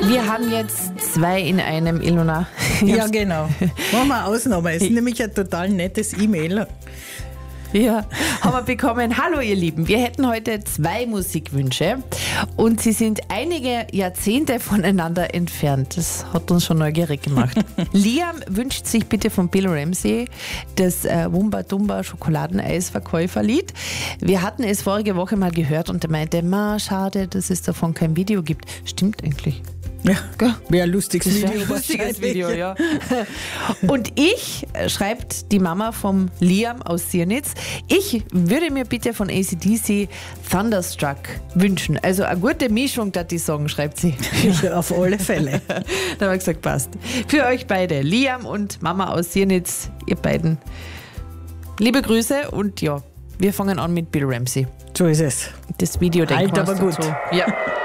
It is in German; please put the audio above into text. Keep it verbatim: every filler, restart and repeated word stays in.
Wir haben jetzt zwei in einem, Ilona. Ja, genau. Machen wir eine Ausnahme. Es ist nämlich ein total nettes E-Mail. Ja, haben wir bekommen. Hallo ihr Lieben, wir hätten heute zwei Musikwünsche und sie sind einige Jahrzehnte voneinander entfernt. Das hat uns schon neugierig gemacht. Liam wünscht sich bitte von Bill Ramsey das äh, Wumba Dumba Schokoladeneisverkäuferlied. Wir hatten es vorige Woche mal gehört und er meinte, ma, schade, dass es davon kein Video gibt. Stimmt eigentlich. Ja, wäre ein lustiges Das Video. wäre ein lustiges Video, ja. Und ich, äh, schreibt die Mama vom Liam aus Siernitz, ich würde mir bitte von A C D C Thunderstruck wünschen. Also eine gute Mischung, das die Song, schreibt sie. Ja, auf alle Fälle. Da habe ich gesagt, passt. Für euch beide, Liam und Mama aus Siernitz, ihr beiden, liebe Grüße und ja, wir fangen an mit Bill Ramsey. So ist es. Das Video denken Alt, wir uns aber gut. dazu. Ja.